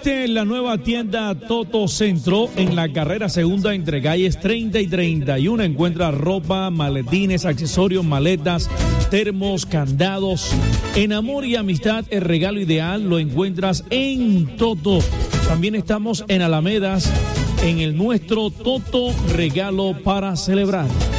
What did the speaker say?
Visite la nueva tienda Toto Centro en la carrera segunda entre calles 30 y 31. Encuentra ropa, maletines, accesorios, maletas, termos, candados. En amor y amistad, el regalo ideal lo encuentras en Toto. También estamos en Alamedas, en el nuestro Toto Regalo para celebrar.